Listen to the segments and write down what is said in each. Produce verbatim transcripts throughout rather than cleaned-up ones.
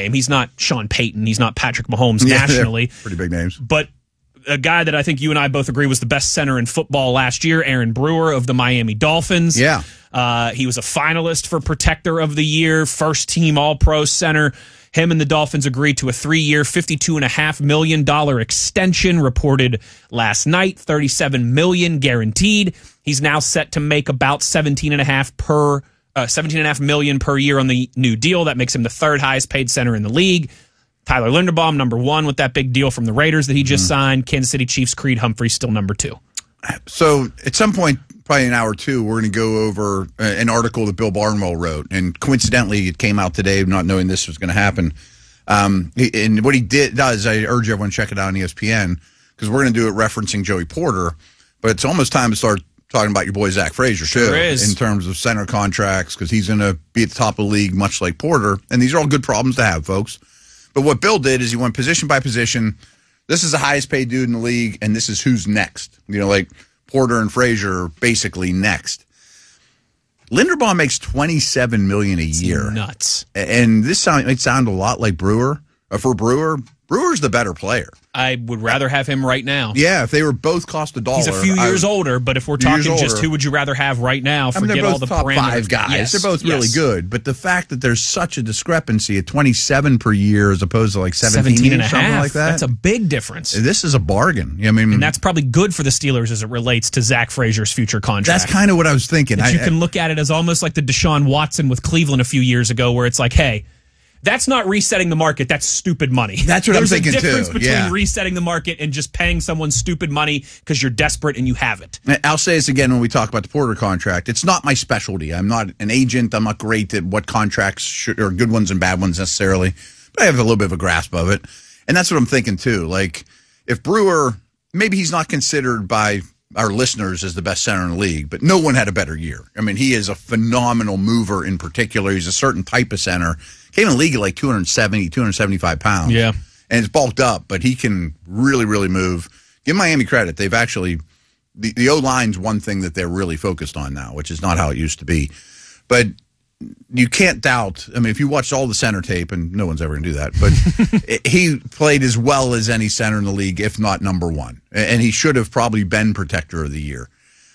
name. He's not Sean Payton. He's not Patrick Mahomes yeah, nationally. Pretty big names. But a guy that I think you and I both agree was the best center in football last year, Aaron Brewer of the Miami Dolphins. Yeah. Uh, he was a finalist for Protector of the Year, first team All-Pro center. Him and the Dolphins agreed to a three-year, fifty-two point five million dollars extension, reported last night, thirty-seven million dollars guaranteed. He's now set to make about seventeen point five per uh, seventeen point five million dollars per year on the new deal. That makes him the third highest paid center in the league. Tyler Linderbaum, number one with that big deal from the Raiders that he just mm-hmm. signed. Kansas City Chiefs' Creed Humphrey, still number two. So at some point, probably an hour or two, we're going to go over an article that Bill Barnwell wrote. And coincidentally, it came out today, not knowing this was going to happen. Um, and what he did does, I urge everyone to check it out on E S P N, because we're going to do it referencing Joey Porter. But it's almost time to start talking about your boy Zach Frazier, too, sure is. in terms of center contracts, because he's going to be at the top of the league, much like Porter. And these are all good problems to have, folks. But what Bill did is he went position by position. This is the highest paid dude in the league, and this is who's next. You know, like Porter and Frazier are basically next. Linderbaum makes twenty-seven million dollars a year. Nuts. And this sound, it sound a lot like Brewer. Uh, for Brewer, Brewer's the better player. I would rather have him right now. Yeah, if they were both cost a dollar. He's a few years I, older, but if we're talking just who would you rather have right now, forget I mean, they're both all the top parameters. five guys. Yes, they're both really yes. good. But the fact that there's such a discrepancy at twenty-seven per year as opposed to like seventeen, seventeen and a something half. like that. That's a big difference. This is a bargain. I mean, and that's probably good for the Steelers as it relates to Zach Frazier's future contract. That's kind of what I was thinking. That I, you can look at it as almost like the Deshaun Watson with Cleveland a few years ago, where it's like, hey, that's not resetting the market. That's stupid money. That's what There's I'm thinking, too. There's a difference between yeah. resetting the market and just paying someone stupid money because you're desperate and you have it. I'll say this again when we talk about the Porter contract. It's not my specialty. I'm not an agent. I'm not great at what contracts should, are good ones and bad ones necessarily. But I have a little bit of a grasp of it. And that's what I'm thinking, too. Like, if Brewer, maybe he's not considered by our listeners as the best center in the league, but no one had a better year. I mean, he is a phenomenal mover in particular. He's a certain type of center. Came in the league at like two seventy, two seventy-five pounds. Yeah. And it's bulked up, but he can really, really move. Give Miami credit. They've actually, the, the O-line's one thing that they're really focused on now, which is not how it used to be. But you can't doubt, I mean, if you watched all the center tape, and no one's ever going to do that, but he played as well as any center in the league, if not number one. And he should have probably been Protector of the Year.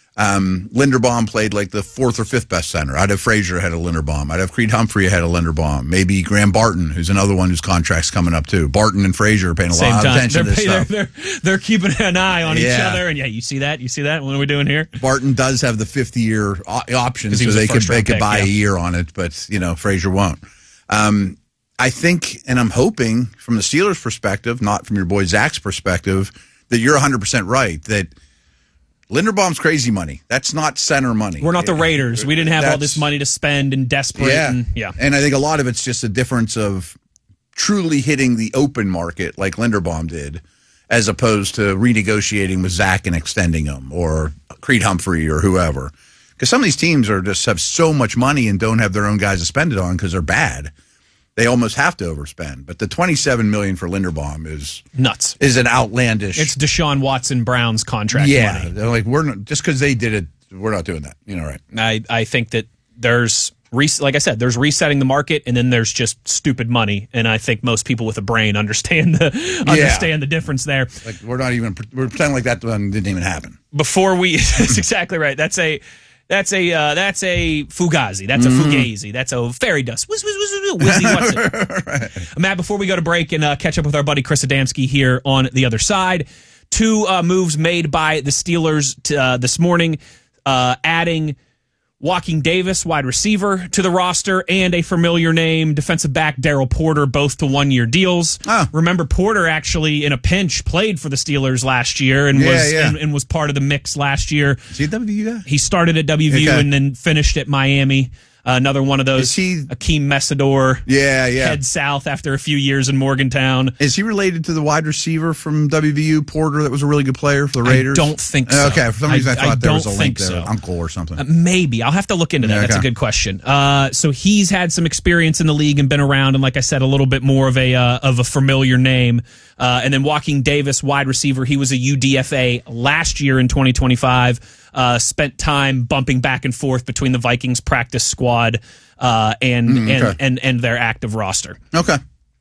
Um, Linderbaum played like the fourth or fifth best center. I'd have Frazier ahead of Linderbaum. I'd have Creed Humphrey ahead of Linderbaum. Maybe Graham Barton, who's another one whose contract's coming up too. Barton and Frazier are paying a Same lot time. of attention they're, to this they're, stuff. They're, they're keeping an eye on yeah. each other. And yeah, you see that? You see that? What are we doing here? Barton does have the fifth-year option, so they could, they could pick, buy yeah. a year on it, but, you know, Frazier won't. Um, I think, and I'm hoping from the Steelers' perspective, not from your boy Zach's perspective, that you're one hundred percent right, that Linderbaum's crazy money. That's not center money. We're not the Raiders. We didn't have That's, all this money to spend and desperate. Yeah. And, yeah. And I think a lot of it's just a difference of truly hitting the open market like Linderbaum did, as opposed to renegotiating with Zach and extending him, or Creed Humphrey or whoever. Because some of these teams are just have so much money and don't have their own guys to spend it on because they're bad. They almost have to overspend. But the twenty-seven million dollars for Linderbaum is nuts. Is an outlandish. It's Deshaun Watson Brown's contract yeah, money. They're like, we're not, just because they did it, we're not doing that. You know, right? I, I think that there's, like I said, there's resetting the market, and then there's just stupid money. And I think most people with a brain understand the understand yeah. the difference there. Like we're not even we're pretending like that one didn't even happen. Before we, that's exactly right. That's a. That's a uh, that's a fugazi. That's a mm. fugazi. That's a fairy dust. Whiz, whiz, whiz, whiz, whizzy, what's it? Right. Matt, before we go to break and uh, catch up with our buddy Chris Adamski here on the other side, two uh, moves made by the Steelers to, uh, this morning, uh, adding Joaquin Davis, wide receiver, to the roster, and a familiar name, defensive back Daryl Porter, both to one-year deals. Oh. Remember, Porter actually, in a pinch, played for the Steelers last year and yeah, was yeah. and, and was part of the mix last year. Is he a W V U guy? He started at W V U okay. and then finished at Miami. Uh, another one of those. Is he, Akeem Mesidor. Yeah, yeah. Head south after a few years in Morgantown. Is he related to the wide receiver from W V U, Porter, that was a really good player for the Raiders? I don't think so. Okay, for some reason I, I thought I there was a don't link think there, so. uncle or something. Uh, maybe. I'll have to look into that. Yeah, okay. That's a good question. Uh, so he's had some experience in the league and been around, and like I said, a little bit more of a uh, of a familiar name. Uh, and then Joaquin Davis, wide receiver, he was a U D F A last year in twenty twenty-five. Uh, spent time bumping back and forth between the Vikings practice squad uh, and, Mm, okay. and and and their active roster. Okay.